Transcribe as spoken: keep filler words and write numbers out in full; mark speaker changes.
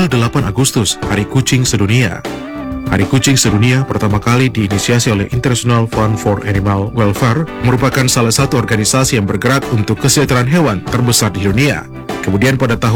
Speaker 1: Tanggal delapan Agustus, Hari Kucing Sedunia. Hari Kucing Sedunia pertama kali diinisiasi oleh International Fund for Animal Welfare, merupakan salah satu organisasi yang bergerak untuk kesejahteraan hewan terbesar di dunia. Kemudian pada tahun